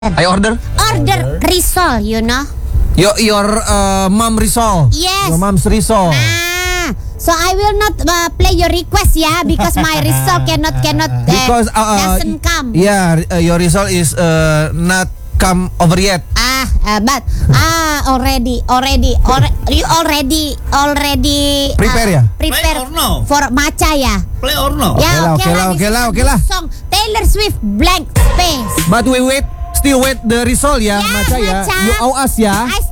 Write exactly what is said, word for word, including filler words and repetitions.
I order. Order risol, you know. Your your uh, mom risol. Yes. Your mom's risol. Ah, so I will not uh, play your request, yeah, because my risol cannot cannot uh, Because uh, uh, doesn't come. Yeah, uh, your risol is uh, not come over yet. Ah, uh, but ah already already alre- you already already Prepare, uh, ya? Prepare Play or no? for matcha, ya. Play or no? Ya, Oke lah, oke lah, oke lah, oke lah. Song Taylor Swift Blank Space. But we wait, still wait the result ya, Ya, Maca ya. Maca. You owe us ya. I